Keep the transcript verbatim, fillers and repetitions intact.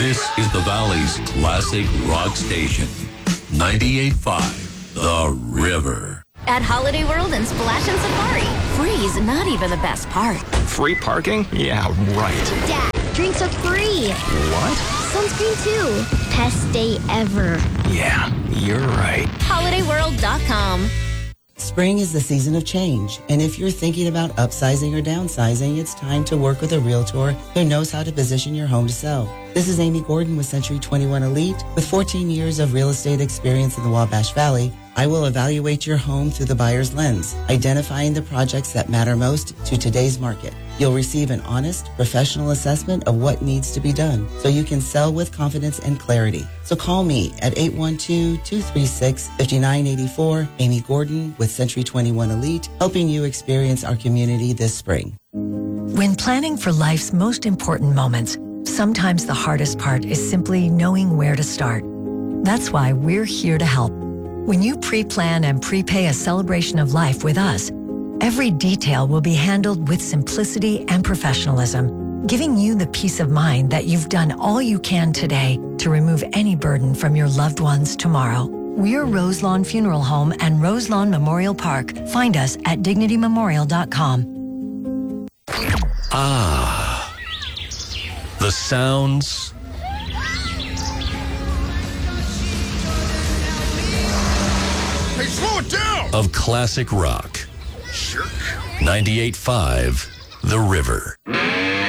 This is the Valley's classic rock station. ninety-eight point five, The River. At Holiday World and Splash and Safari, free's not even the best part. Free parking? Yeah, right. Dad, drinks are free. What? Sunscreen too. Best day ever. Yeah, you're right. holiday world dot com. Spring is the season of change, and if you're thinking about upsizing or downsizing, it's time to work with a realtor who knows how to position your home to sell. This is Amy Gordon with Century twenty-one Elite. With fourteen years of real estate experience in the Wabash Valley, I will evaluate your home through the buyer's lens, identifying the projects that matter most to today's market. You'll receive an honest, professional assessment of what needs to be done so you can sell with confidence and clarity. So call me at eight one two, two three six, five nine eight four. Amy Gordon with Century twenty-one Elite, helping you experience our community this spring. When planning for life's most important moments, sometimes the hardest part is simply knowing where to start. That's why we're here to help. When you pre-plan and prepay a celebration of life with us, every detail will be handled with simplicity and professionalism, giving you the peace of mind that you've done all you can today to remove any burden from your loved ones tomorrow. We're Roselawn Funeral Home and Roselawn Memorial Park. Find us at dignity memorial dot com. Ah, the sounds Hey, slow it down! of classic rock. Jerk. ninety-eight point five, The River.